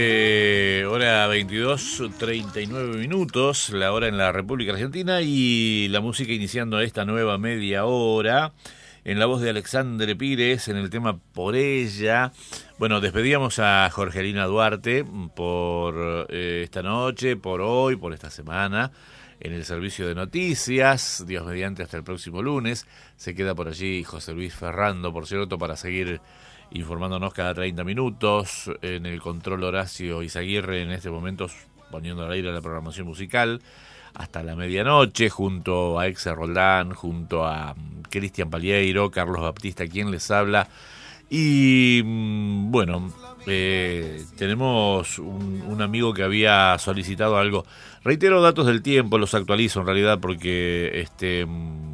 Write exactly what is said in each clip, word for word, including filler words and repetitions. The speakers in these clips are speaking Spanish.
Eh, hora veintidós, treinta y nueve minutos, la hora en la República Argentina, y la música iniciando esta nueva media hora en la voz de Alexandre Pires en el tema Por Ella. Bueno, despedíamos a Jorgelina Duarte por eh, esta noche, por hoy, por esta semana en el servicio de noticias. Dios mediante, hasta el próximo lunes. Se queda por allí José Luis Ferrando, por cierto, para seguir informándonos cada treinta minutos. En el control Horacio Izaguirre, en este momento poniendo al aire la programación musical hasta la medianoche, junto a Exe Roldán, junto a Cristian Palieiro, Carlos Baptista, quien les habla. Y bueno, eh, tenemos un, un amigo que había solicitado algo. Reitero datos del tiempo, los actualizo en realidad porque este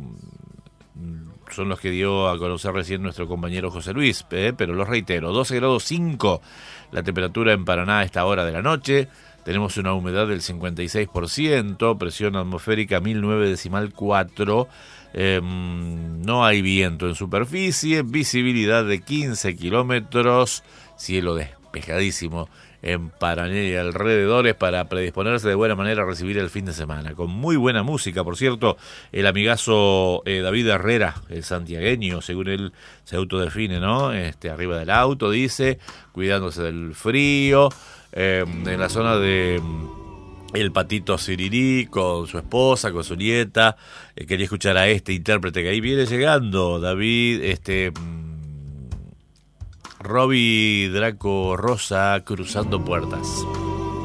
son los que dio a conocer recién nuestro compañero José Luis, eh, pero los reitero: doce grados cinco la temperatura en Paraná a esta hora de la noche. Tenemos una humedad del cincuenta y seis por ciento, presión atmosférica mil nueve decimal cuatro, eh, no hay viento en superficie, visibilidad de quince kilómetros, cielo despejadísimo en Paraná y alrededores, para predisponerse de buena manera a recibir el fin de semana, con muy buena música. Por cierto, el amigazo eh, David Herrera, el santiagueño, según él se autodefine, ¿no? Este, arriba del auto, dice, cuidándose del frío, eh, en la zona de El Patito Sirirí, con su esposa, con su nieta. Eh, quería escuchar a este intérprete que ahí viene llegando, David, este... Robbie Draco Rosa, Cruzando Puertas.